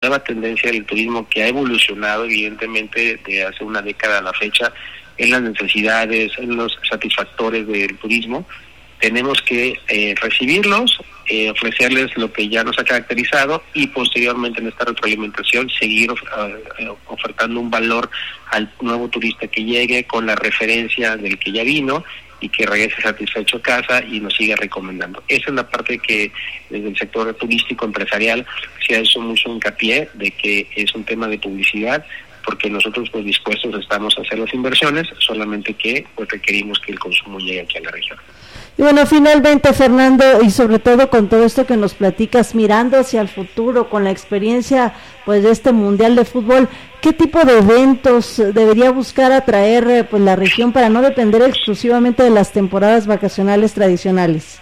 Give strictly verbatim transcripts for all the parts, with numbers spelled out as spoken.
nueva tendencia del turismo que ha evolucionado evidentemente de hace una década a la fecha en las necesidades, en los satisfactores del turismo. Tenemos que eh, recibirlos, eh, ofrecerles lo que ya nos ha caracterizado y posteriormente en esta retroalimentación seguir of- uh, ofertando un valor al nuevo turista que llegue con la referencia del que ya vino y que regrese satisfecho a casa y nos siga recomendando. Esa es la parte que desde el sector turístico empresarial se ha hecho mucho hincapié de que es un tema de publicidad, porque nosotros pues dispuestos estamos a hacer las inversiones, solamente que pues requerimos que el consumo llegue aquí a la región. Y bueno, finalmente, Fernando, y sobre todo con todo esto que nos platicas, mirando hacia el futuro, con la experiencia pues de este Mundial de Fútbol, ¿qué tipo de eventos debería buscar atraer pues la región para no depender exclusivamente de las temporadas vacacionales tradicionales?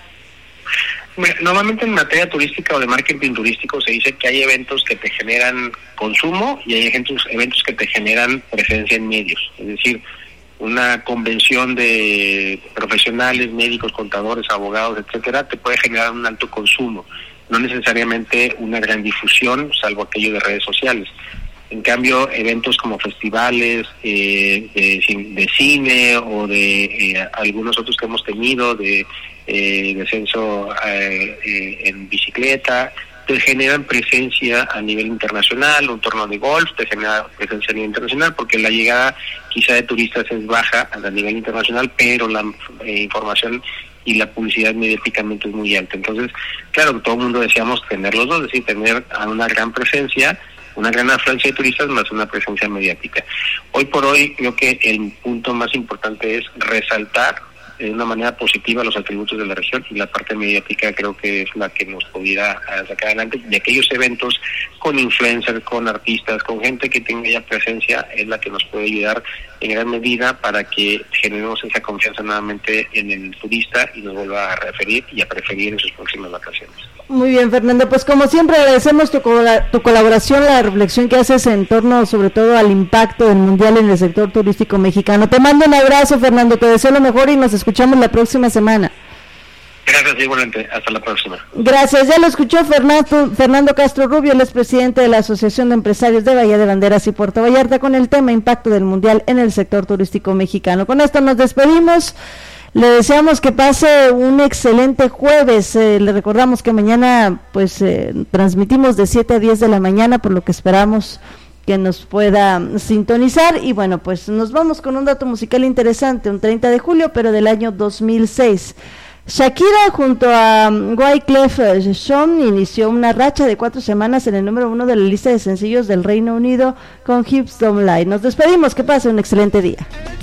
Normalmente en materia turística o de marketing turístico se dice que hay eventos que te generan consumo y hay eventos, eventos que te generan presencia en medios, es decir, una convención de profesionales, médicos, contadores, abogados, etcétera, te puede generar un alto consumo, no necesariamente una gran difusión, salvo aquello de redes sociales. En cambio, eventos como festivales eh, de, de cine o de eh, algunos otros que hemos tenido, de eh, descenso eh, eh, en bicicleta, te generan presencia a nivel internacional, un torneo de golf te genera presencia a nivel internacional, porque la llegada quizá de turistas es baja a nivel internacional, pero la eh, información y la publicidad mediáticamente es muy alta. Entonces, claro, todo el mundo deseamos tener los dos, es decir, tener a una gran presencia, una gran afluencia de turistas más una presencia mediática. Hoy por hoy creo que el punto más importante es resaltar de una manera positiva los atributos de la región, y la parte mediática creo que es la que nos pudiera sacar adelante, de aquellos eventos con influencers, con artistas, con gente que tenga ya presencia, es la que nos puede ayudar en gran medida para que generemos esa confianza nuevamente en el turista y nos vuelva a referir y a preferir en sus próximas vacaciones. Muy bien, Fernando, pues como siempre agradecemos tu, tu colaboración, la reflexión que haces en torno sobre todo al impacto del Mundial en el sector turístico mexicano. Te mando un abrazo, Fernando, te deseo lo mejor y nos escuchamos la próxima semana. Gracias, igualmente, hasta la próxima. Gracias, ya lo escuchó Fernando, Fernando Castro Rubio, él es presidente de la Asociación de Empresarios de Bahía de Banderas y Puerto Vallarta, con el tema impacto del Mundial en el sector turístico mexicano. Con esto nos despedimos. Le deseamos que pase un excelente jueves. Eh, le recordamos que mañana pues eh, transmitimos de siete a diez de la mañana, por lo que esperamos que nos pueda sintonizar. Y bueno, pues nos vamos con un dato musical interesante, un treinta de julio, pero del año dos mil seis. Shakira junto a Wyclef Jean inició una racha de cuatro semanas en el número uno de la lista de sencillos del Reino Unido con Hips Don't Lie. Nos despedimos, que pase un excelente día.